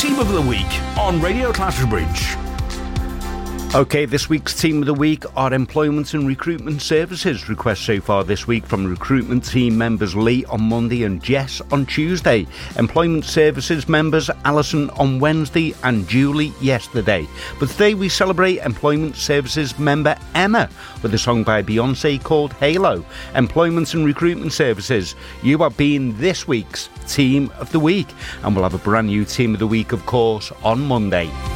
Team of the Week on Radio Clatterbridge. OK, this week's Team of the Week are Employment and Recruitment Services. Requests so far this week from recruitment team members Lee on Monday and Jess on Tuesday. Employment Services members Alison on Wednesday and Julie yesterday. But today we celebrate Employment Services member Emma with a song by Beyonce called Halo. Employment and Recruitment Services, you are being this week's Team of the Week. And we'll have a brand new Team of the Week, of course, on Monday.